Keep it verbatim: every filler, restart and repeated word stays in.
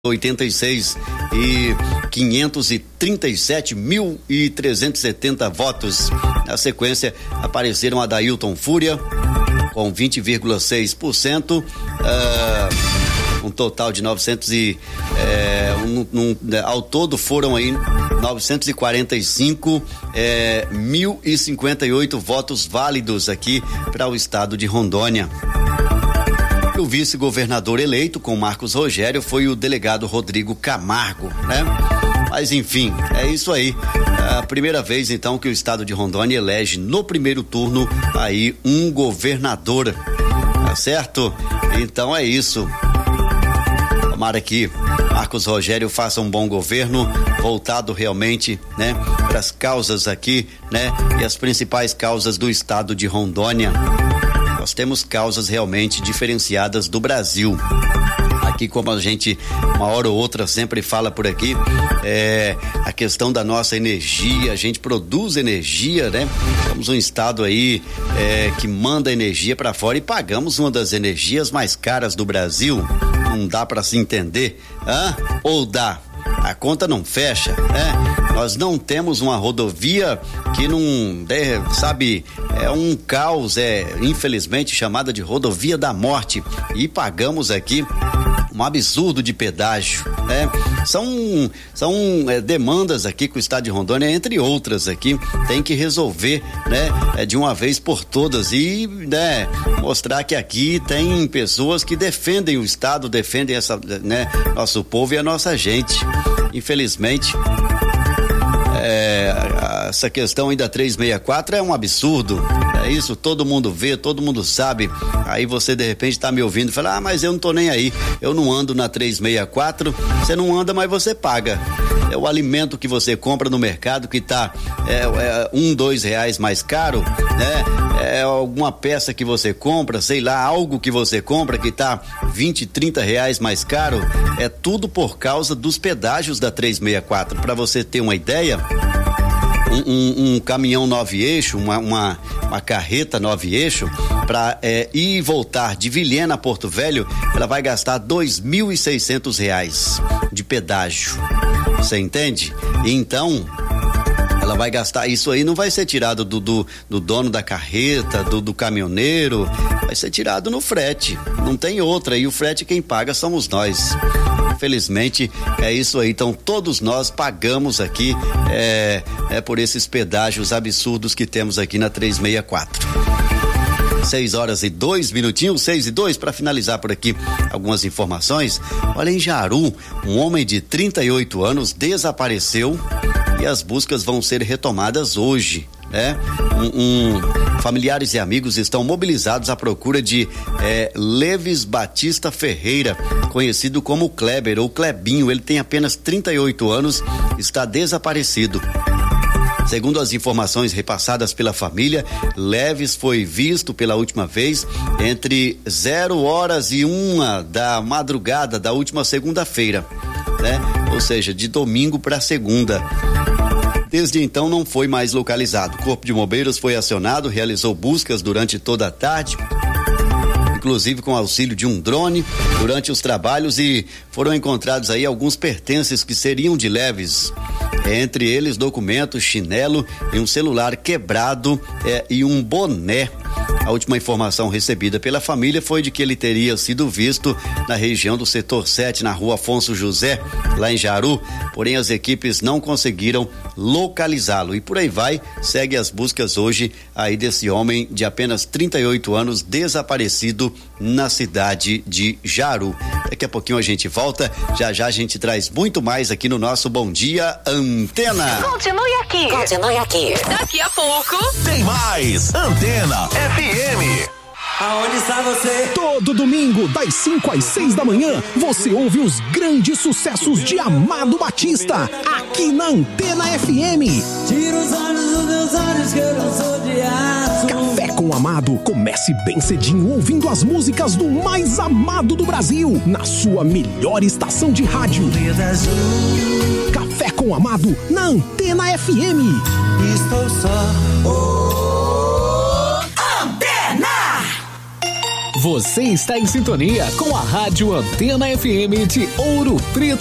oitenta e seis e quinhentos e trinta e sete mil e trezentos e setenta votos. Na sequência, apareceram Adailton Fúria com vinte vírgula seis por cento, uh, um total de novecentos e é, um, um, ao todo foram aí novecentos e quarenta e cinco é, mil e cinquenta e oito votos válidos aqui para o estado de Rondônia. O vice-governador eleito com Marcos Rogério foi o delegado Rodrigo Camargo, né? Mas enfim, é isso aí. É a primeira vez então que o estado de Rondônia elege no primeiro turno aí um governador, tá certo? Então é isso. Tomara que Marcos Rogério faça um bom governo, voltado realmente, né, para as causas aqui, né, e as principais causas do estado de Rondônia. Nós temos causas realmente diferenciadas do Brasil. Aqui, como a gente, uma hora ou outra, sempre fala por aqui, é a questão da nossa energia. A gente produz energia, né? Somos um estado aí é, que manda energia para fora e pagamos uma das energias mais caras do Brasil. Não dá para se entender, hã? Ou dá? A conta não fecha, né? Nós não temos uma rodovia que não, sabe, é um caos, é infelizmente chamada de rodovia da morte, e pagamos aqui um absurdo de pedágio, né? São, são é, demandas aqui que o estado de Rondônia, entre outras aqui, tem que resolver, né? É, de uma vez por todas e, né, mostrar que aqui tem pessoas que defendem o estado, defendem essa, né, nosso povo e a nossa gente. Infelizmente, é, essa questão aí da trezentos e sessenta e quatro é um absurdo, é isso, todo mundo vê, todo mundo sabe. Aí você de repente tá me ouvindo e fala, ah, mas eu não tô nem aí, eu não ando na trezentos e sessenta e quatro. Você não anda, mas você paga. É o alimento que você compra no mercado que tá é, é, um, dois reais mais caro, né? É alguma peça que você compra, sei lá, algo que você compra que tá vinte, trinta reais mais caro. É tudo por causa dos pedágios da trezentos e sessenta e quatro. Para você ter uma ideia, um, um, um caminhão nove eixo, uma, uma, uma carreta nove eixo, para é, ir e voltar de Vilhena a Porto Velho, ela vai gastar dois mil e seiscentos reais de pedágio. Você entende? Então, ela vai gastar, isso aí não vai ser tirado do, do, do dono da carreta, do, do caminhoneiro, vai ser tirado no frete, não tem outra, e o frete quem paga somos nós. Infelizmente é isso aí, então todos nós pagamos aqui é, é por esses pedágios absurdos que temos aqui na trezentos e sessenta e quatro. Seis horas e dois minutinhos, seis e dois, para finalizar por aqui algumas informações. Olha, em Jaru, um homem de trinta e oito anos desapareceu e as buscas vão ser retomadas hoje, né? Um, um, familiares e amigos estão mobilizados à procura de é, Leves Batista Ferreira, conhecido como Kleber ou Klebinho. Ele tem apenas trinta e oito anos, está desaparecido. Segundo as informações repassadas pela família, Leves foi visto pela última vez entre zero horas e uma da madrugada da última segunda-feira, né? Ou seja, de domingo para segunda. Desde então não foi mais localizado. O Corpo de Bombeiros foi acionado, realizou buscas durante toda a tarde, inclusive com auxílio de um drone durante os trabalhos, e foram encontrados aí alguns pertences que seriam de Leves. Entre eles documentos, chinelo e um celular quebrado é, e um boné. A última informação recebida pela família foi de que ele teria sido visto na região do setor sete, na rua Afonso José, lá em Jaru, porém as equipes não conseguiram localizá-lo. E por aí vai, segue as buscas hoje aí desse homem de apenas trinta e oito anos desaparecido na cidade de Jaru. Daqui a pouquinho a gente volta, já já a gente traz muito mais aqui no nosso Bom Dia Antena. Continue aqui. Continue aqui. Daqui a pouco tem mais Antena F M. Aonde está você? Todo domingo, das cinco às seis da manhã, você ouve os grandes sucessos de Amado Batista, aqui na Antena F M. Tira os olhos dos meus olhos que eu não sou de aço. Café com Amado, comece bem cedinho ouvindo as músicas do mais amado do Brasil, na sua melhor estação de rádio. Café com Amado, na Antena F M. Estou só. Oh. Você está em sintonia com a Rádio Antena F M de Ouro Preto.